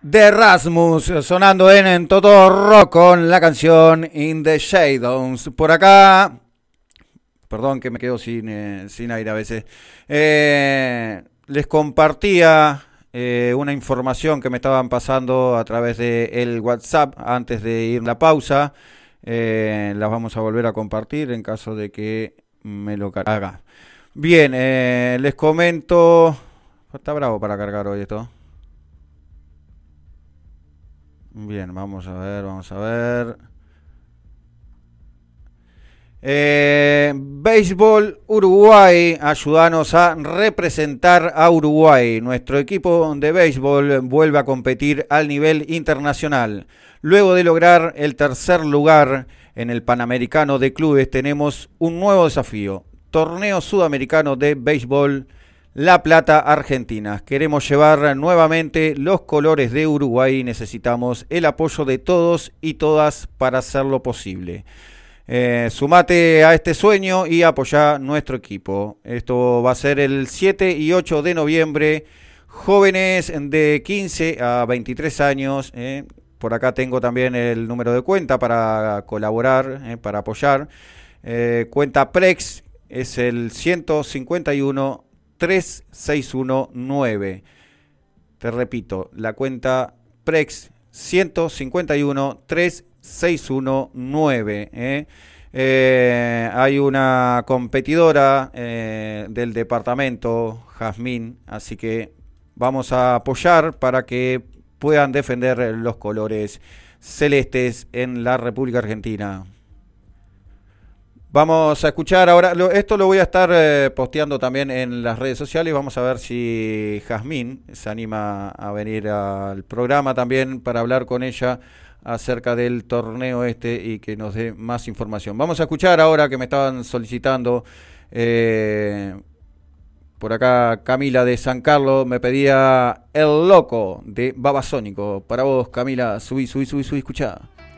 de Rasmus, sonando en Toto Rock con la canción In the Shadows. Por acá, perdón que me quedo sin aire a veces, les compartía una información que me estaban pasando a través de el WhatsApp antes de ir a la pausa. Las vamos a volver a compartir en caso de que me lo haga. Bien, les comento. Está bravo para cargar hoy esto. Bien, vamos a ver. Béisbol Uruguay, ayúdanos a representar a Uruguay. Nuestro equipo de béisbol vuelve a competir al nivel internacional. Luego de lograr el tercer lugar en el Panamericano de Clubes, tenemos un nuevo desafío. Torneo Sudamericano de Béisbol La Plata, Argentina. Queremos llevar nuevamente los colores de Uruguay y necesitamos el apoyo de todos y todas para hacerlo posible. Sumate a este sueño y apoyá nuestro equipo. Esto va a ser el 7 y 8 de noviembre. Jóvenes de 15 a 23 años. Por acá tengo también el número de cuenta para colaborar, para apoyar. Cuenta Prex es el 151 3619. Te repito, la cuenta Prex 151 3619. Hay una competidora del departamento, Jazmín, así que vamos a apoyar para que puedan defender los colores celestes en la República Argentina. Vamos a escuchar ahora, esto lo voy a estar posteando también en las redes sociales. Vamos a ver si Jazmín se anima a venir al programa también para hablar con ella acerca del torneo y que nos dé más información. Vamos a escuchar ahora que me estaban solicitando por acá Camila de San Carlos me pedía El Loco de Babasónico. Para vos, Camila, subí, escuchá.